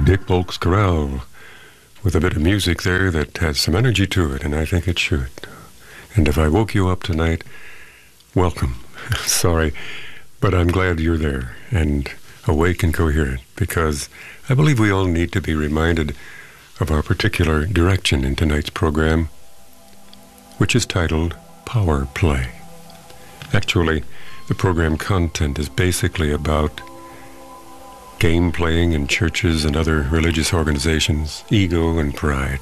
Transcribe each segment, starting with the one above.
Dick Polk's Chorale with a bit of music there that has some energy to it, and I think it should. And if I woke you up tonight, welcome. Sorry, but I'm glad you're there and awake and coherent, because I believe we all need to be reminded of our particular direction in tonight's program, which is titled Power Play. Actually, the program content is basically about game playing in churches and other religious organizations, ego and pride.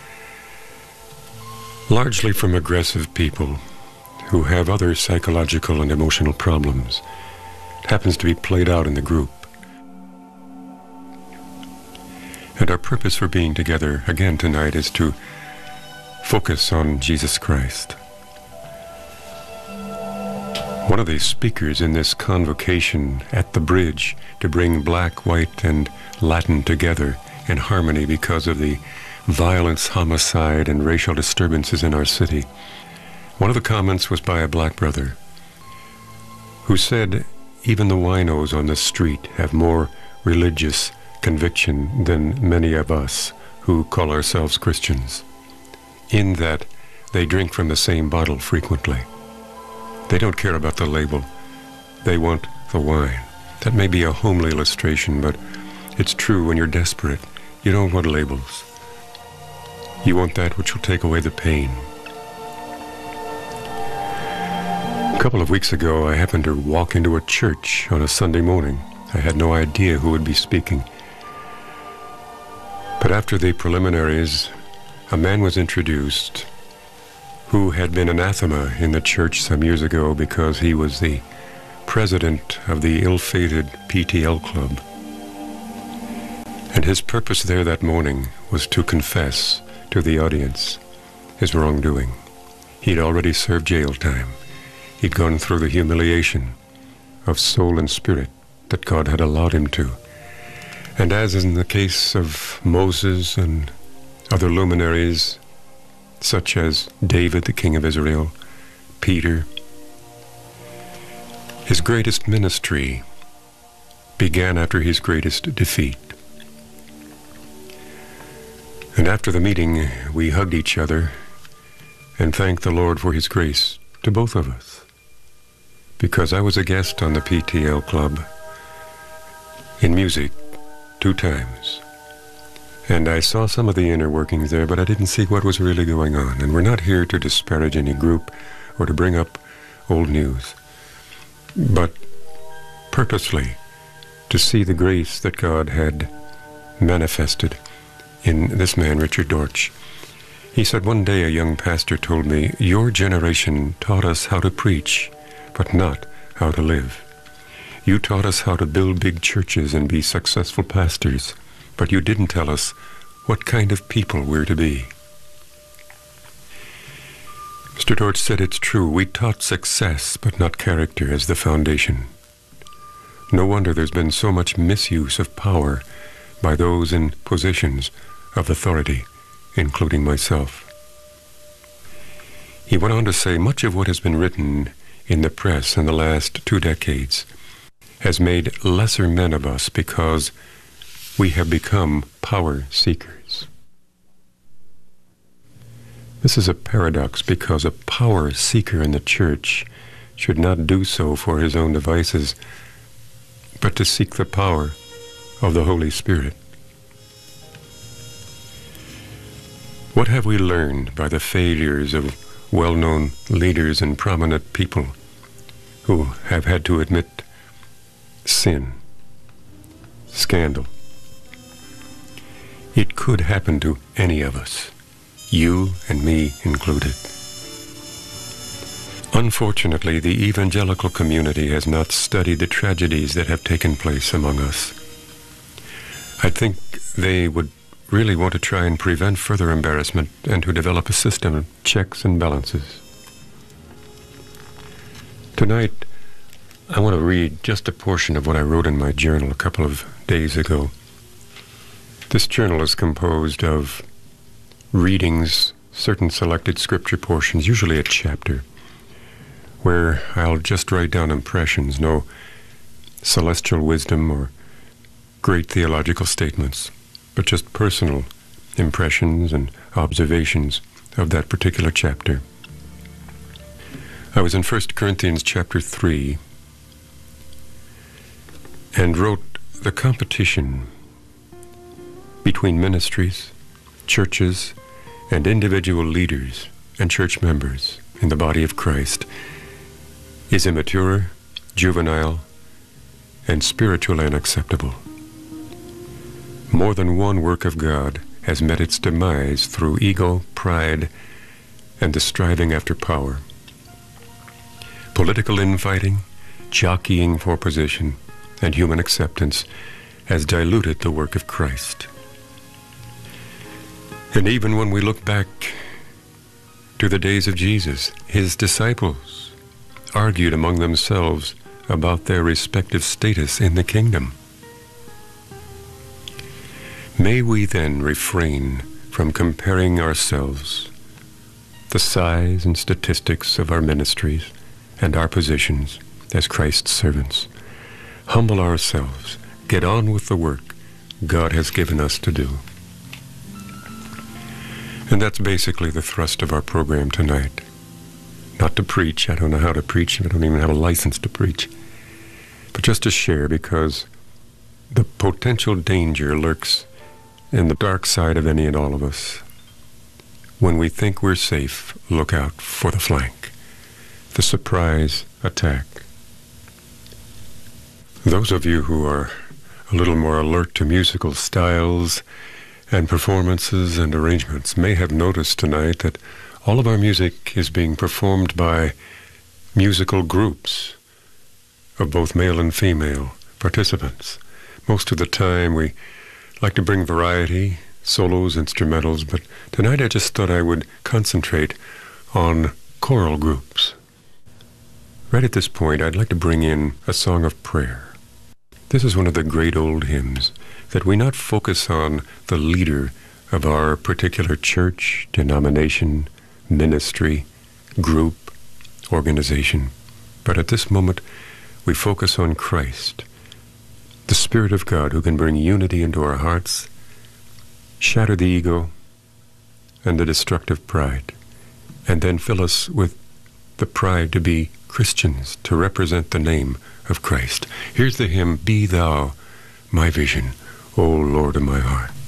Largely from aggressive people who have other psychological and emotional problems. It happens to be played out in the group. And our purpose for being together again tonight is to focus on Jesus Christ. One of the speakers in this convocation at the bridge to bring black, white, and Latin together in harmony because of the violence, homicide, and racial disturbances in our city. One of the comments was by a black brother who said, even the winos on the street have more religious conviction than many of us who call ourselves Christians, in that they drink from the same bottle frequently. They don't care about the label. They want the wine. That may be a homely illustration, but it's true when you're desperate. You don't want labels. You want that which will take away the pain. A couple of weeks ago, I happened to walk into a church on a Sunday morning. I had no idea who would be speaking. But after the preliminaries, a man was introduced who had been anathema in the church some years ago because he was the president of the ill-fated PTL club. And his purpose there that morning was to confess to the audience his wrongdoing. He'd already served jail time. He'd gone through the humiliation of soul and spirit that God had allowed him to. And as in the case of Moses and other luminaries, such as David, the king of Israel, Peter, his greatest ministry began after his greatest defeat. And after the meeting, we hugged each other and thanked the Lord for his grace to both of us, because I was a guest on the PTL club in music 2 times. And I saw some of the inner workings there, but I didn't see what was really going on. And we're not here to disparage any group or to bring up old news, but purposely to see the grace that God had manifested in this man, Richard Dortch. He said, one day a young pastor told me, your generation taught us how to preach, but not how to live. You taught us how to build big churches and be successful pastors, but you didn't tell us what kind of people we're to be. Mr. Dortch said it's true. We taught success, but not character as the foundation. No wonder there's been so much misuse of power by those in positions of authority, including myself. He went on to say, much of what has been written in the press in the last 2 decades has made lesser men of us because we have become power seekers. This is a paradox, because a power seeker in the church should not do so for his own devices, but to seek the power of the Holy Spirit. What have we learned by the failures of well-known leaders and prominent people who have had to admit sin, scandal? It could happen to any of us, you and me included. Unfortunately, the evangelical community has not studied the tragedies that have taken place among us. I think they would really want to try and prevent further embarrassment and to develop a system of checks and balances. Tonight, I want to read just a portion of what I wrote in my journal a couple of days ago. This journal is composed of readings, certain selected scripture portions, usually a chapter, where I'll just write down impressions, no celestial wisdom or great theological statements. but just personal impressions and observations of that particular chapter. I was in 1 Corinthians chapter 3 and wrote the competition between ministries, churches, and individual leaders and church members in the body of Christ is immature, juvenile, and spiritually unacceptable. More than one work of God has met its demise through ego, pride, and the striving after power. Political infighting, jockeying for position, and human acceptance has diluted the work of Christ. And even when we look back to the days of Jesus, his disciples argued among themselves about their respective status in the kingdom. May we then refrain from comparing ourselves, the size and statistics of our ministries, and our positions as Christ's servants. Humble ourselves, get on with the work God has given us to do. And that's basically the thrust of our program tonight. Not to preach, I don't know how to preach, I don't even have a license to preach, but just to share, because the potential danger lurks in the dark side of any and all of us. When we think we're safe, look out for the flank, the surprise attack. Those of you who are a little more alert to musical styles and performances and arrangements may have noticed tonight that all of our music is being performed by musical groups of both male and female participants. Most of the time we like to bring variety, solos, instrumentals, but tonight I just thought I would concentrate on choral groups. Right at this point, I'd like to bring in a song of prayer. This is one of the great old hymns that we not focus on the leader of our particular church, denomination, ministry, group, organization, but at this moment we focus on Christ, the Spirit of God who can bring unity into our hearts, shatter the ego and the destructive pride, and then fill us with the pride to be Christians, to represent the name of Christ. Here's the hymn, Be Thou My Vision, O Lord of my heart.